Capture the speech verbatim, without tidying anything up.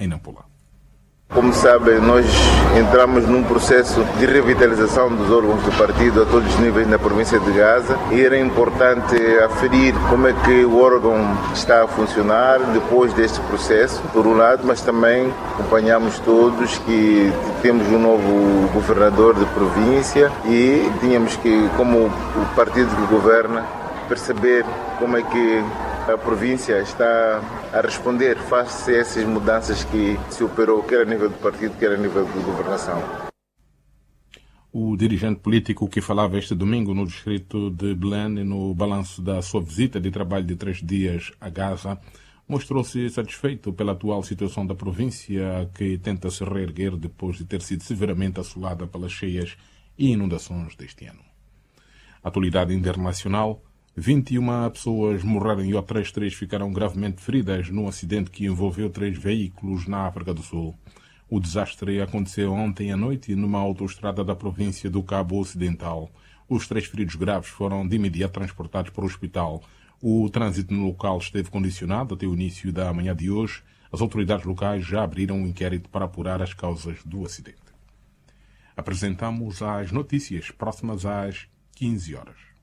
em Nampula. Como sabem, nós entramos num processo de revitalização dos órgãos do partido a todos os níveis na província de Gaza e era importante aferir como é que o órgão está a funcionar depois deste processo, por um lado, mas também acompanhamos todos que temos um novo governador de província e tínhamos que, como o partido que governa, perceber como é que a província está a responder face a essas mudanças que se operou, quer a nível do partido, quer a nível de governação. O dirigente político que falava este domingo no distrito de Belém, no balanço da sua visita de trabalho de três dias a Gaza, mostrou-se satisfeito pela atual situação da província, que tenta se reerguer depois de ter sido severamente assolada pelas cheias e inundações deste ano. Atualidade internacional: vinte e uma pessoas morreram e outras três ficaram gravemente feridas num acidente que envolveu três veículos na África do Sul. O desastre aconteceu ontem à noite numa autoestrada da província do Cabo Ocidental. Os três feridos graves foram de imediato transportados para o hospital. O trânsito no local esteve condicionado até o início da manhã de hoje. As autoridades locais já abriram um inquérito para apurar as causas do acidente. Apresentamos as notícias próximas às quinze horas.